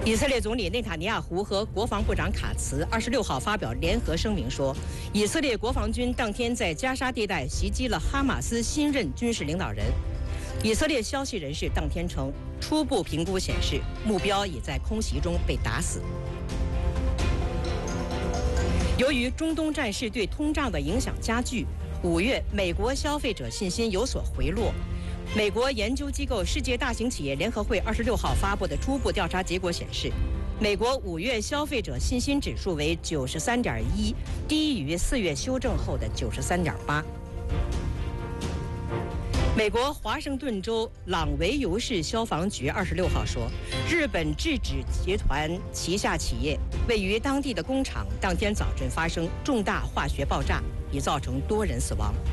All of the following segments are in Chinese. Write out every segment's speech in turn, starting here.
以色列总理内塔尼亚胡和国防部长卡茨26号发表联合声明说，以色列国防军当天在加沙地带袭击了哈马斯新任军事领导人。以色列消息人士当天称，初步评估显示，目标已在空袭中被打死。由于中东战事对通胀的影响加剧，5月美国消费者信心有所回落。美国研究机构世界大型企业联合会26号发布的初步调查结果显示，美国5月消费者信心指数为93.1，低于4月修正后的93.8。美国华盛顿州朗维尤市消防局26号说，日本制纸集团旗下企业位于当地的工厂当天早晨发生重大化学爆炸，已造成多人死亡。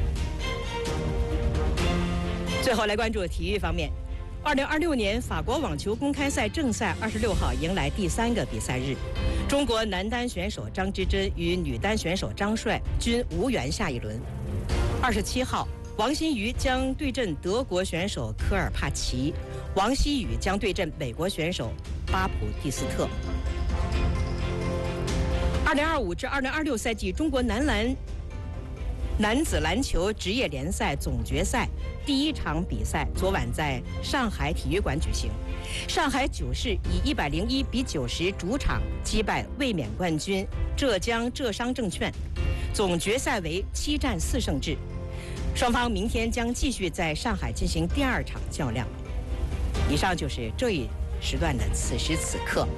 最后来关注体育方面，2026年法国网球公开赛正赛26号迎来第3个比赛日，中国男单选手张之臻与女单选手张帅均无缘下一轮。27号，王欣瑜将对阵德国选手科尔帕奇，王希雨将对阵美国选手巴普蒂斯特。2025至2026赛季中国男子篮球职业联赛总决赛第1场比赛昨晚在上海体育馆举行，上海九市以101比90主场击败卫冕冠军浙商证券，总决赛为7战4胜制。双方明天将继续在上海进行第2场较量。以上就是这一时段的此时此刻。